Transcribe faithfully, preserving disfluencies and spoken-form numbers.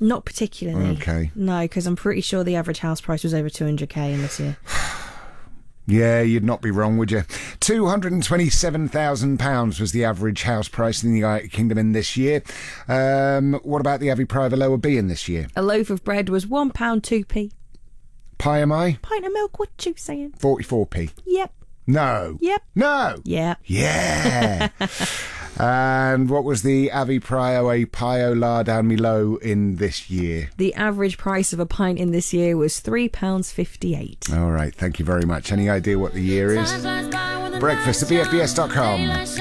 Not particularly. Okay. No, because I'm pretty sure the average house price was over two hundred k in this year. Yeah, you'd not be wrong, would you? two hundred twenty-seven thousand pounds was the average house price in the United Kingdom in this year. Um, what about the Avi Private Lower B in this year? A loaf of bread was one pound two p. Pie am I? Pint of milk, what you saying? forty-four p. Yep. No. Yep. No. Yeah. Yeah. And what was the Avi Prio a Pio La Down Me Low in this year? The average price of a pint in this year was three pounds fifty-eight. All right, thank you very much. Any idea what the year is? Breakfast at b f b s dot com.